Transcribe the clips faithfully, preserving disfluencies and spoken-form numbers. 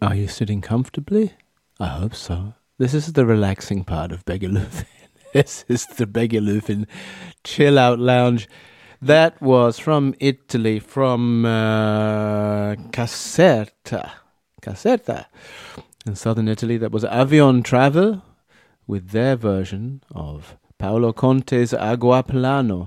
Are you sitting comfortably? I hope so. This is the relaxing part of Begalufin. This is the Begalufin Chill Out Lounge. That was from Italy, from uh, Caserta. Caserta. In southern Italy, that was Avion Travel with their version of Paolo Conte's Aquaplano.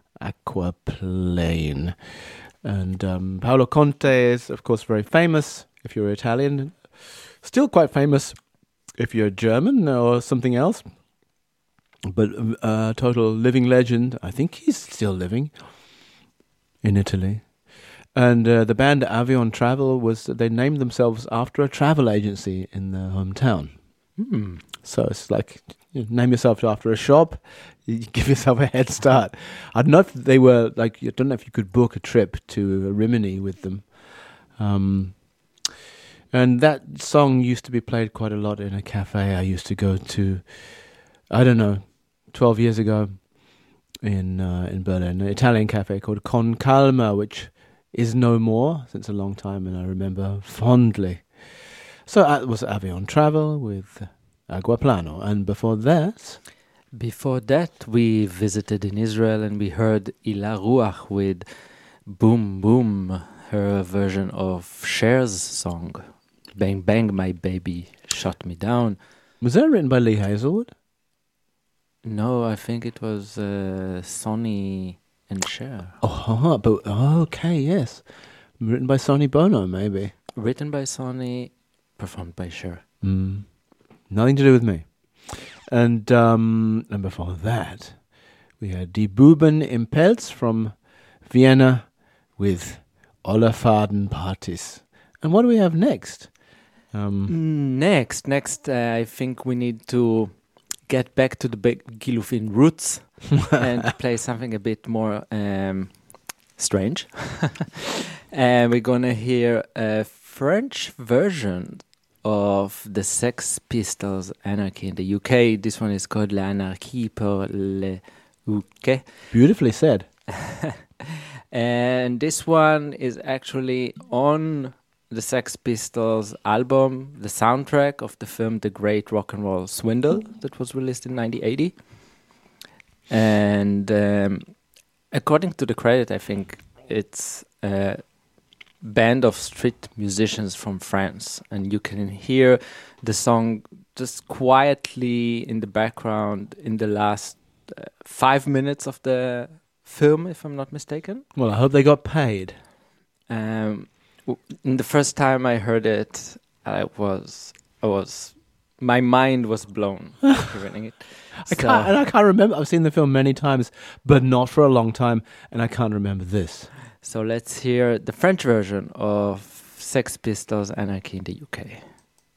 Aquaplane. And um, Paolo Conte is, of course, very famous if you're Italian. Still quite famous if you're German or something else. But a uh, total living legend. I think he's still living in Italy. And uh, the band Avion Travel, was they named themselves after a travel agency in their hometown. Mm. So it's like, you know, name yourself after a shop, you give yourself a head start. I don't know if they were, like, I don't know if you could book a trip to Rimini with them. Um, and that song used to be played quite a lot in a cafe I used to go to, I don't know, twelve years ago in uh, in Berlin, an Italian cafe called Con Calma, which is no more since a long time, and I remember fondly. So that was Avion Travel with Aquaplano, and before that... Before that, we visited in Israel and we heard Ila Ruach with Boom Boom, her version of Cher's song, Bang Bang My Baby Shut Me Down. Was that written by Lee Hazelwood? No, I think it was uh, Sonny and Cher. Oh, but oh, okay, yes. Written by Sonny Bono, maybe. Written by Sonny, performed by Cher. Mm. Nothing to do with me. And um, and before that, we had Die Buben im Pelz from Vienna with Ollerfaden Partys. And what do we have next? Um, next, next, uh, I think we need to get back to the Begalufin roots and play something a bit more um, strange. And we're gonna hear a French version of the Sex Pistols' Anarchy in the U K. This one is called L'Anarchie pour le U K. Beautifully said. And this one is actually on the Sex Pistols album, the soundtrack of the film The Great Rock and Roll Swindle that was released in nineteen eighty. And um, according to the credit, I think it's a band of street musicians from France, and you can hear the song just quietly in the background in the last uh, five minutes of the film, if I'm not mistaken. Well, I hope they got paid. Um, w- in the first time I heard it, I was, I was, my mind was blown hearing it. I So- can't, and I can't remember. I've seen the film many times, but not for a long time, and I can't remember this. So let's hear the French version of Sex Pistols' Anarchy in the U K.